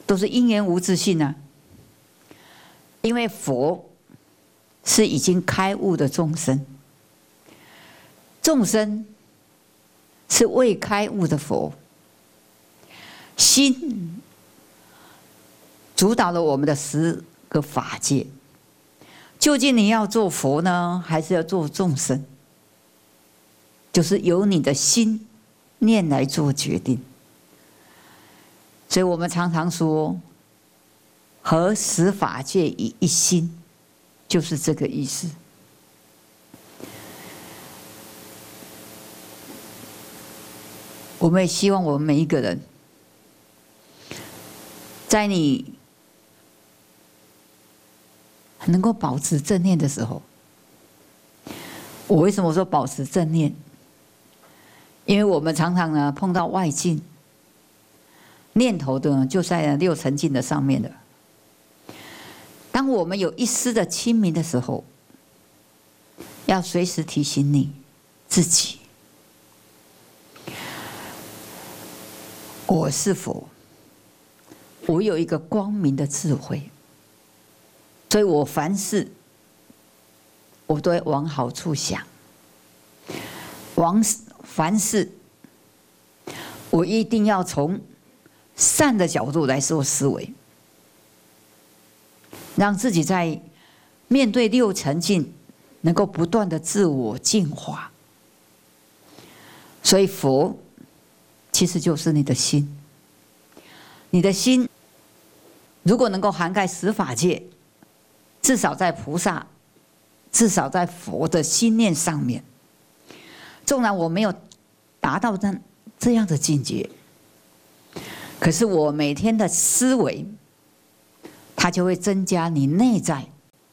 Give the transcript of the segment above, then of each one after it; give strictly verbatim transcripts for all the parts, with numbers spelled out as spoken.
都是因缘无自性啊。因为佛是已经开悟的众生，众生是未开悟的佛，心主导了我们的十个法界。究竟你要做佛呢，还是要做众生？就是由你的心念来做决定。所以我们常常说，合十法界以一心，就是这个意思。我们也希望我们每一个人，在你能够保持正念的时候，我为什么说保持正念？因为我们常常呢碰到外境，念头的就在六尘境的上面的。当我们有一丝的清明的时候，要随时提醒你自己：我是佛，我有一个光明的智慧，所以我凡事我都会往好处想，往凡事我一定要从善的角度来做思维。让自己在面对六尘境能够不断的自我净化。所以佛其实就是你的心，你的心如果能够涵盖十法界，至少在菩萨，至少在佛的心念上面，纵然我没有达到这这样的境界，可是我每天的思维，它就会增加你内在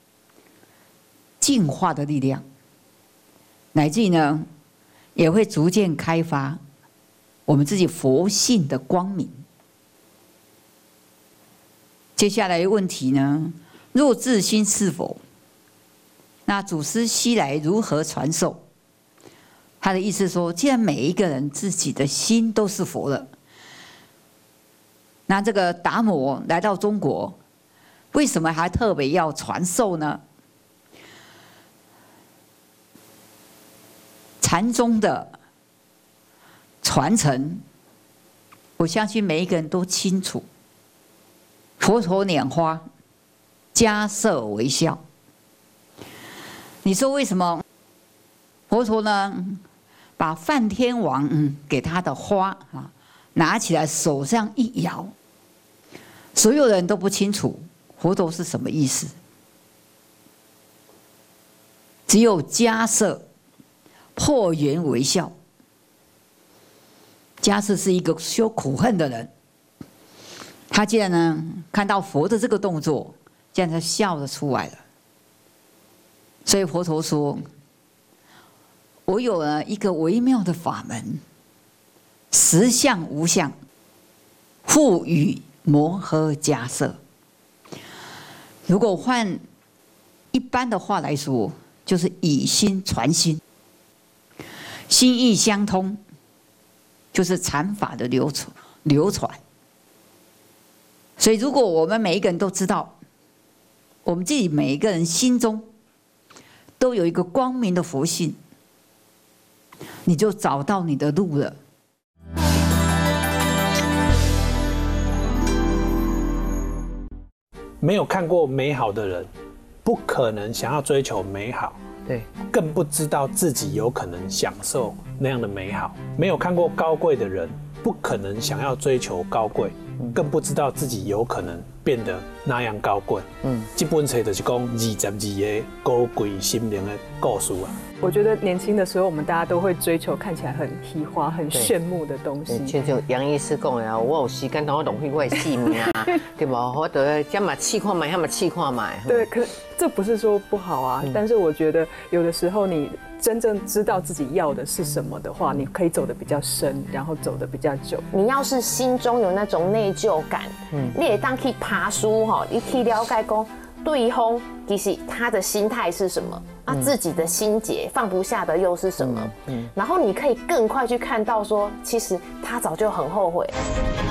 净化的力量，乃至于呢，也会逐渐开发我们自己佛性的光明。接下来的问题呢，若自心是佛，那祖师西来如何传授？他的意思说，既然每一个人自己的心都是佛了，那这个达摩来到中国，为什么还特别要传授呢？禅宗的传承，我相信每一个人都清楚。佛陀拈花，迦叶微笑。你说为什么佛陀呢？把梵天王嗯给他的花啊拿起来手上一摇，所有人都不清楚佛陀是什么意思。只有迦叶破颜微笑。迦叶是一个修苦恨的人，他竟然呢看到佛的这个动作，竟然就笑了出来了。所以佛陀说，我有了一个微妙的法门，实相无相，互与摩诃迦叶。如果换一般的话来说，就是以心传心，心意相通，就是禅法的流传流传。所以，如果我们每一个人都知道，我们自己每一个人心中都有一个光明的佛性，你就找到你的路了。 没有看过美好的人，不可能想要追求美好， 对， 更不知道自己有可能享受那样的美好。没有看过高贵的人，不可能想要追求高贵，更不知道自己有可能变得那样高贵。嗯，这本册就是讲二十二个高贵心灵的故事啊。 我觉得年轻的时候，我们大家都会追求看起来很稀花、很炫目的东西。 就像杨医师讲的啊，我有时间同我浪费我的性命啊，对不？我得这么试看买，那么试看买。 对，可这不是说不好啊，嗯、但是我觉得有的时候你真正知道自己要的是什么的话，你可以走得比较深，然后走得比较久。 你要是心中有那种内疚感，嗯，你也当去爬书哈，你去了解讲对方其实他的心态是什么，啊，自己的心结放不下的又是什么，嗯，然后你可以更快去看到说，其实他早就很后悔。